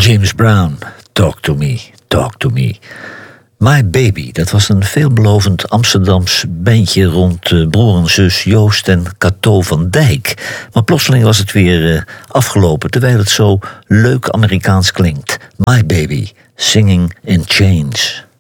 James Brown, Talk to Me, Talk to Me. My Baby, dat was een veelbelovend Amsterdams bandje rond broer en zus Joost en Cato van Dijk. Maar plotseling was het weer afgelopen, terwijl het zo leuk Amerikaans klinkt. My Baby, Singing in Chains.